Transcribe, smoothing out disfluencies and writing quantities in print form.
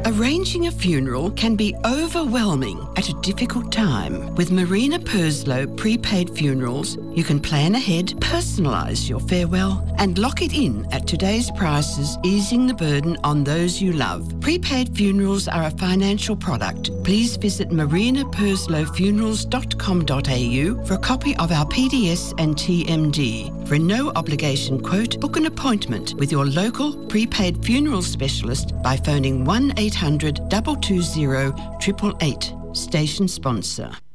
Arranging a funeral can be overwhelming at a difficult time. With Marina Purslow Prepaid Funerals, you can plan ahead, personalise your farewell and lock it in at today's prices, easing the burden on those you love. Prepaid funerals are a financial product. Please visit marinaperslowfunerals.com.au for a copy of our PDS and TMD. For a no-obligation quote, book an appointment with your local prepaid funeral specialist by phoning 1800 220 888. Station sponsor.